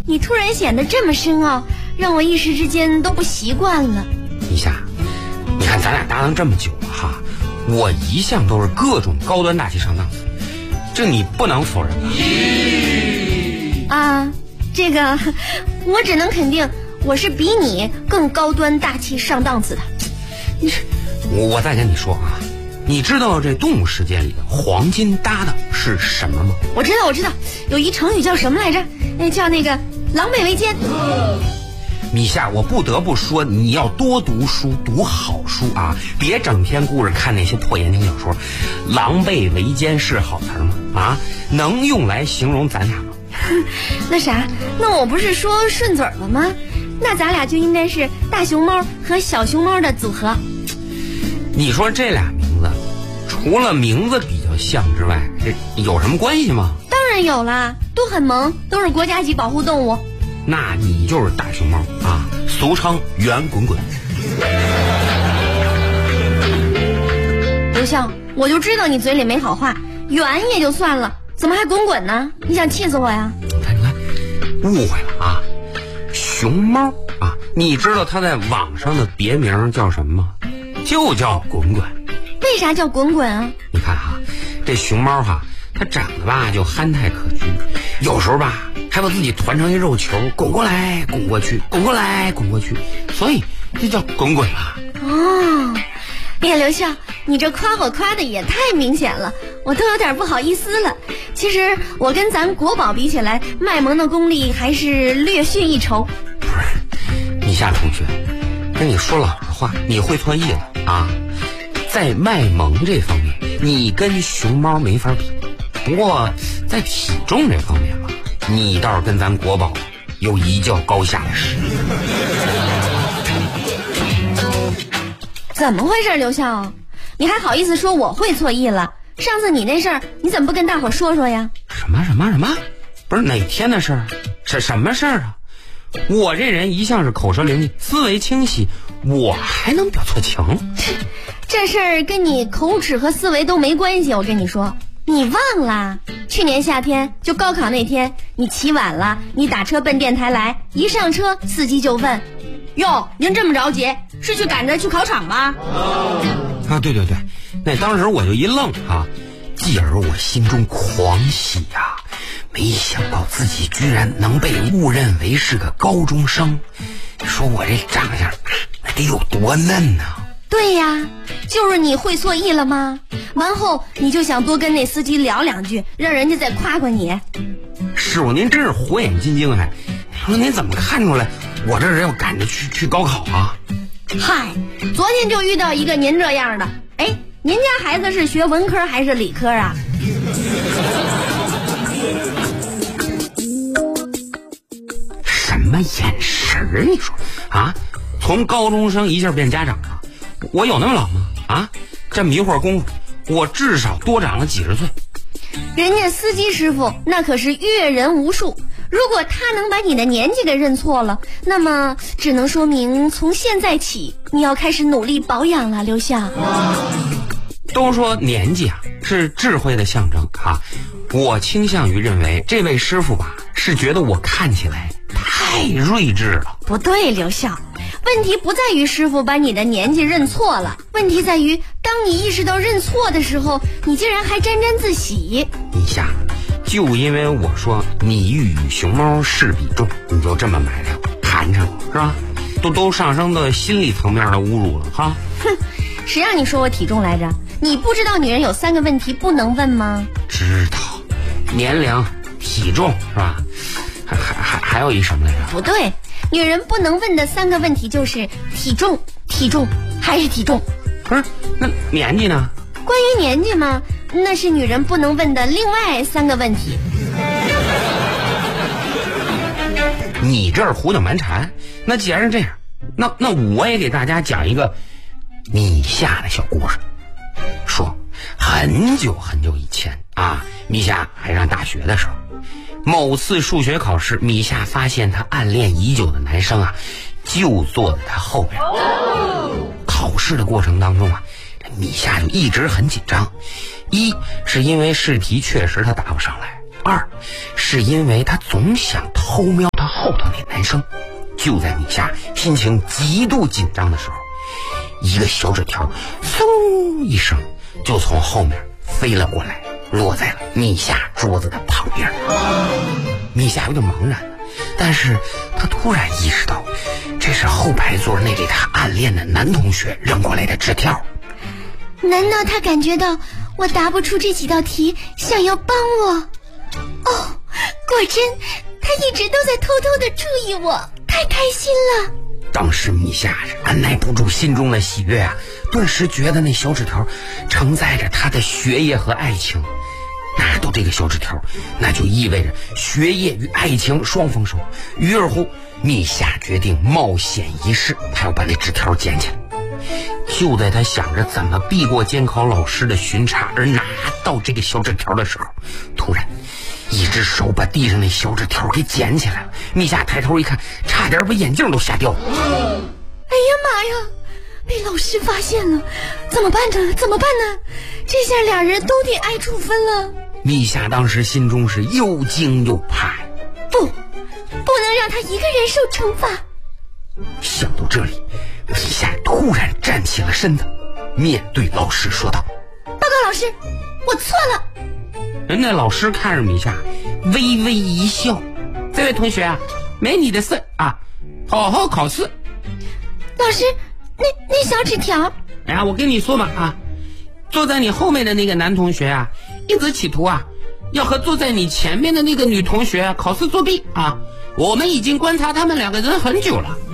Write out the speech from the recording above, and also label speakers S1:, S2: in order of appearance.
S1: 你突然显得这么深奥，让我一时之间都不习惯了。
S2: 米夏，你看咱俩搭档这么久了哈，我一向都是各种高端大气上档次，这你不能否认吧？
S1: 啊，这个我只能肯定，我是比你更高端大气上档次的。
S2: 我再跟你说啊，你知道这动物世界里的黄金搭档是什么吗？
S1: 我知道，有一成语叫什么来着？叫那个狼狈为奸。
S2: 米夏，我不得不说，你要多读书，读好书啊，别整天顾着看那些破言情小说。狼狈为奸是好词吗？啊，能用来形容咱俩吗？
S1: 那啥，那我不是说顺嘴了吗？那咱俩就应该是大熊猫和小熊猫的组合。
S2: 你说这俩名字，除了名字比较像之外，这有什么关系吗？
S1: 当然有啦，都很萌，都是国家级保护动物。
S2: 那你就是大熊猫啊，俗称圆滚滚。
S1: 刘笑，我就知道你嘴里没好话，圆也就算了，怎么还滚滚呢？你想气死我呀？
S2: 你看，误会了啊！熊猫啊，你知道它在网上的别名叫什么吗？就叫滚滚。
S1: 为啥叫滚滚啊？
S2: 你看哈，这熊猫哈，它长得吧就憨态可掬，有时候吧还把自己团成一肉球，滚过来滚过去，滚过来滚过去，所以这叫滚滚啊。
S1: 哦，哎呀，刘笑，你这夸我夸的也太明显了，我都有点不好意思了。其实我跟咱国宝比起来，卖萌的功力还是略逊一筹。
S2: 不是，米夏同学，跟你说老实话，你会错意了啊。在卖萌这方面，你跟熊猫没法比。不过在体重这方面吧，你倒是跟咱国宝有一较高下的实力。
S1: 怎么回事，刘笑？你还好意思说我会错意了？上次你那事儿，你怎么不跟大伙说说呀？
S2: 什么？不是哪天的事儿？是什么事儿啊？我这人一向是口舌伶俐，思维清晰，我还能表错情？
S1: 这事儿跟你口齿和思维都没关系，我跟你说，你忘了？去年夏天就高考那天，你起晚了，你打车奔电台来，一上车，司机就问：“哟，您这么着急，是去赶着去考场吗？”
S2: 啊，对，那当时我就一愣啊，继而我心中狂喜呀，没想到自己居然能被误认为是个高中生，说我这长相那得有多嫩呢？
S1: 对呀，就是你会错意了吗？完后你就想多跟那司机聊两句，让人家再夸夸你。
S2: 师傅，您真是火眼金睛还。说您怎么看出来我这人要赶着去高考啊？
S1: 嗨，昨天就遇到一个您这样的。哎，您家孩子是学文科还是理科啊？
S2: 什么眼神儿？你说啊，从高中生一下变家长了，我有那么老吗？啊，这么一会儿功夫，我至少多长了几十岁。
S1: 人家司机师傅那可是阅人无数，如果他能把你的年纪给认错了，那么只能说明从现在起你要开始努力保养了，刘笑。
S2: 都说年纪啊是智慧的象征啊，我倾向于认为这位师傅吧是觉得我看起来太睿智了。
S1: 不对，刘笑，问题不在于师傅把你的年纪认错了，问题在于当你意识到认错的时候，你竟然还沾沾自喜。
S2: 你想，就因为我说你与熊猫是比重，你就这么埋汰我寒碜是吧？都上升到心理层面的侮辱了哈。
S1: 哼，谁让你说我体重来着？你不知道女人有3个问题不能问吗？
S2: 知道，年龄、体重是吧？还有一什么来着？
S1: 不对，女人不能问的3个问题就是体重还是体重。
S2: 不是，那年纪呢？
S1: 关于年纪嘛，那是女人不能问的另外3个问题。
S2: 你这儿胡搅蛮缠。那既然是这样，那我也给大家讲一个米夏的小故事。说很久很久以前啊，米夏还上大学的时候，某次数学考试，米夏发现他暗恋已久的男生啊就坐在他后边。考试的过程当中啊，米夏就一直很紧张，一是因为试题确实他答不上来，二是因为他总想偷瞄他后声。就在米夏心情极度紧张的时候，一个小纸条嗖一声就从后面飞了过来，落在了米夏桌子的旁边。米夏有点茫然了，但是他突然意识到，这是后排座那给他暗恋的男同学扔过来的纸条。
S1: 难道他感觉到我答不出这几道题，想要帮我？哦，果真，他一直都在偷偷的注意我，太开心了。
S2: 当时米夏是按耐不住心中的喜悦啊，顿时觉得那小纸条承载着他的学业和爱情。拿到这个小纸条，那就意味着学业与爱情双丰收。于是乎，米夏决定冒险一试，他要把那纸条捡起来。就在他想着怎么避过监考老师的巡查而拿到这个小纸条的时候，突然一只手把地上那小纸条给捡起来了。米夏抬头一看，差点把眼镜都吓掉了。
S1: 哎呀妈呀，被老师发现了，怎么办呢？怎么办呢？这下俩人都得挨处分了。
S2: 米夏当时心中是又惊又怕，
S1: 不能让他一个人受惩罚。
S2: 想到这里，米夏突然站起了身子，面对老师说道：
S1: 报告老师，我错了。
S2: 人家老师看着米夏微微一笑，这位同学啊，没你的事啊，好好考试。
S1: 老师，那小纸条，
S2: 哎呀，我跟你说嘛啊，坐在你后面的那个男同学啊，一直企图啊要和坐在你前面的那个女同学考试作弊啊，我们已经观察他们两个人很久了。